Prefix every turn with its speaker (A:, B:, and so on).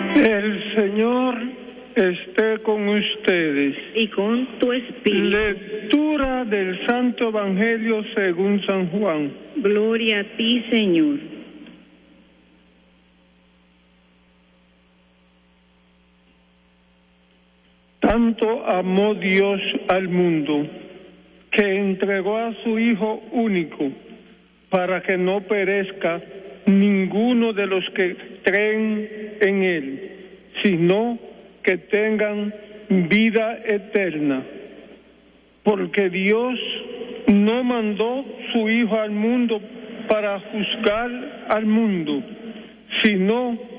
A: El Señor esté con ustedes.
B: Y con tu espíritu.
A: Lectura del Santo Evangelio según San Juan.
B: Gloria a ti, Señor.
A: Tanto amó Dios al mundo, que entregó a su Hijo único, para que no perezca ninguno de los que creen en Él, sino que tengan vida eterna. Porque Dios no mandó su Hijo al mundo para juzgar al mundo, sino